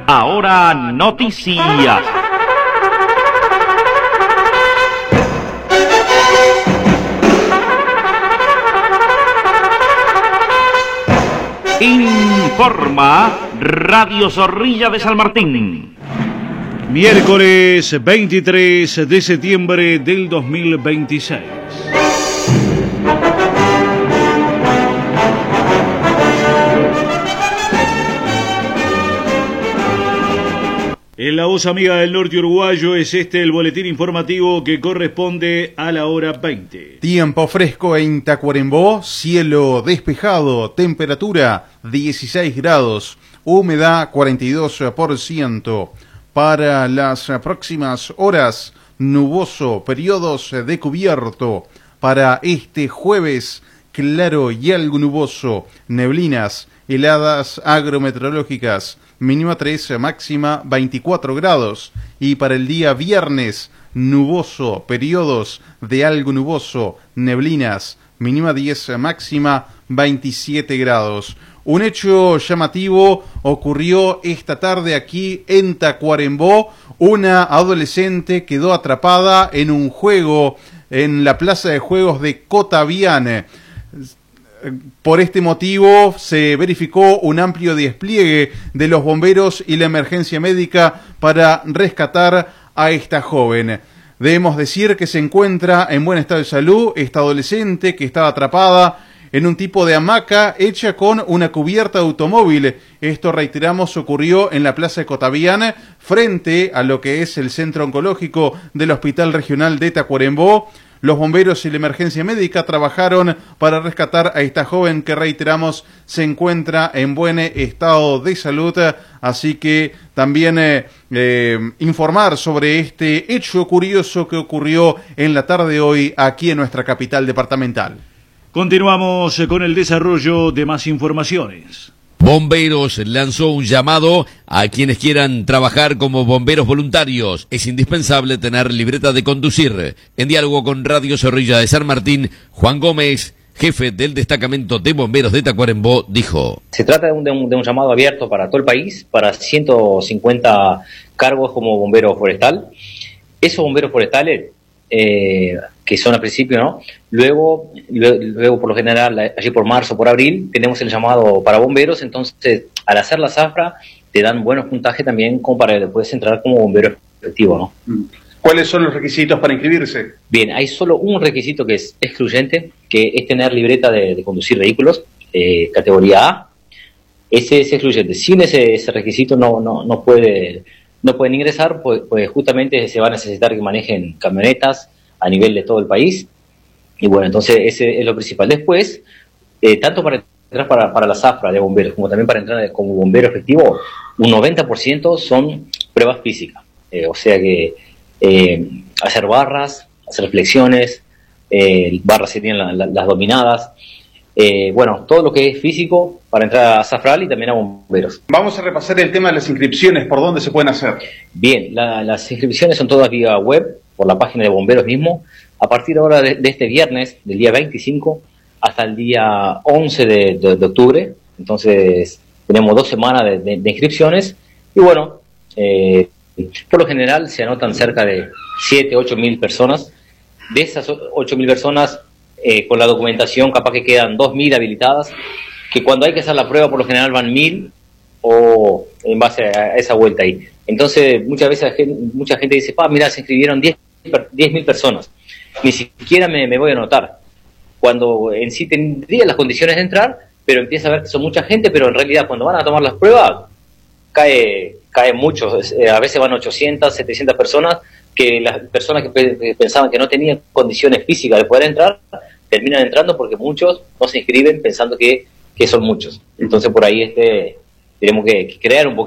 Ahora noticias. Informa Radio Zorrilla de San Martín. Miércoles 23 de septiembre del 2026. En la voz amiga del norte uruguayo es el boletín informativo que corresponde a la hora 20. Tiempo fresco en Tacuarembó, cielo despejado, temperatura 16 grados, humedad 42%. Para las próximas horas, nuboso, periodos de cubierto. Para este jueves, claro y algo nuboso, neblinas, heladas agrometeorológicas, mínima 3, máxima 24 grados. Y para el día viernes, nuboso, periodos de algo nuboso, neblinas, mínima 10, máxima 27 grados. Un hecho llamativo ocurrió esta tarde aquí en Tacuarembó. Una adolescente quedó atrapada en un juego en la plaza de juegos de Cotabiane. Por este motivo se verificó un amplio despliegue de los bomberos y la emergencia médica para rescatar a esta joven. Debemos decir que se encuentra en buen estado de salud esta adolescente que estaba atrapada en un tipo de hamaca hecha con una cubierta de automóvil. Esto, reiteramos, ocurrió en la plaza de Cotabiane, frente a lo que es el centro oncológico del Hospital Regional de Tacuarembó. Los bomberos y la emergencia médica trabajaron para rescatar a esta joven que, reiteramos, se encuentra en buen estado de salud. Así que también informar sobre este hecho curioso que ocurrió en la tarde de hoy aquí en nuestra capital departamental. Continuamos con el desarrollo de más informaciones. Bomberos lanzó un llamado a quienes quieran trabajar como bomberos voluntarios. Es indispensable tener libreta de conducir. En diálogo con Radio Zorrilla de San Martín, Juan Gómez, jefe del destacamento de bomberos de Tacuarembó, dijo: Se trata de un llamado abierto para todo el país, para 150 cargos como bombero forestal. Esos bomberos forestales, que son al principio, ¿no? Luego, por lo general, allí por marzo, por abril, tenemos el llamado para bomberos. Entonces, al hacer la zafra, te dan buenos puntajes también como para después entrar como bombero efectivo, ¿no? ¿Cuáles son los requisitos para inscribirse? Bien, hay solo un requisito que es excluyente, que es tener libreta de conducir vehículos, categoría A. Ese es excluyente. Sin ese requisito no pueden ingresar, pues justamente se va a necesitar que manejen camionetas a nivel de todo el país. Y bueno, entonces ese es lo principal. Después, tanto para entrar para la zafra de bomberos como también para entrar como bombero efectivo, un 90% son pruebas físicas. O sea que hacer barras, hacer flexiones, barras serían las dominadas. Bueno, todo lo que es físico para entrar a zafral y también a bomberos. Vamos a repasar el tema de las inscripciones, ¿por dónde se pueden hacer? Bien, las inscripciones son todas vía web, por la página de bomberos mismo. A partir ahora de este viernes, del día 25 hasta el día 11 de octubre, entonces tenemos 2 semanas de inscripciones. Y bueno, por lo general se anotan cerca de 7-8 mil personas. De esas 8 mil personas, con la documentación capaz que quedan 2.000 habilitadas, que cuando hay que hacer la prueba por lo general van 1.000 o en base a esa vuelta ahí. Entonces muchas veces mucha gente dice, mira, se inscribieron 10.000 personas, ni siquiera me voy a anotar, cuando en sí tendría las condiciones de entrar, pero empieza a ver que son mucha gente, pero en realidad cuando van a tomar las pruebas cae muchos, a veces van 800, 700 personas, que las personas que pensaban que no tenían condiciones físicas de poder entrar, terminan entrando porque muchos no se inscriben pensando que son muchos. Entonces por ahí tenemos que crear un poco